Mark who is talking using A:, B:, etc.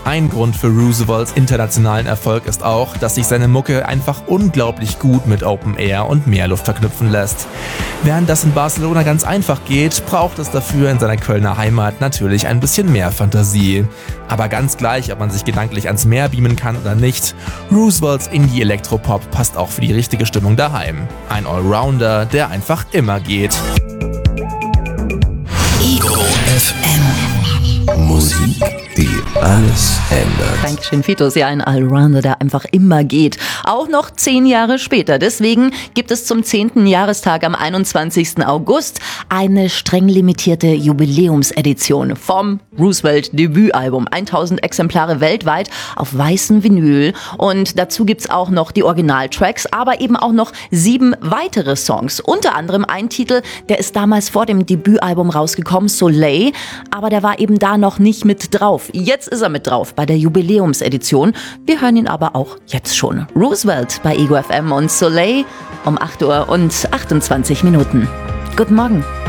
A: Ein Grund für Roosevelts internationalen Erfolg ist auch, dass sich seine Mucke einfach unglaublich gut mit Open Air und Meerluft verknüpfen lässt. Während das in Barcelona ganz einfach geht, braucht es dafür in seiner Kölner Heimat natürlich ein bisschen mehr Fantasie. Aber ganz gleich, ob man sich gedanklich ans Meer beamen kann oder nicht, Roosevelts Indie-Elektropop passt auch für die richtige Stimmung daheim. Ein Allrounder, der einfach immer geht.
B: Ego FM. Musik, die alles ändert.
C: Dankeschön, Fitos. Ja, ein Allrounder, der einfach immer geht. Auch noch 10 Jahre später. Deswegen gibt es zum 10. Jahrestag am 21. August eine streng limitierte Jubiläumsedition vom Roosevelt-Debütalbum. 1000 Exemplare weltweit auf weißem Vinyl. Und dazu gibt's auch noch die Originaltracks, aber eben auch noch 7 weitere Songs. Unter anderem ein Titel, der ist damals vor dem Debütalbum rausgekommen, Soleil. Aber der war eben da noch nicht mit drauf. Jetzt ist er mit drauf bei der Jubiläumsedition. Wir hören ihn aber auch jetzt schon. Roosevelt bei Ego FM und Soleil um 8 Uhr und 28 Minuten. Guten Morgen.